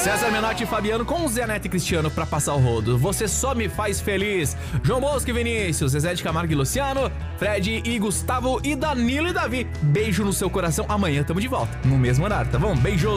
César Menotti e Fabiano com Zé Neto e Cristiano pra passar o rodo. Você só me faz feliz. João Bosco e Vinícius, Zezé de Camargo e Luciano, Fred e Gustavo e Danilo e Davi. Beijo no seu coração. Amanhã tamo de volta, no mesmo horário, tá bom? Beijo.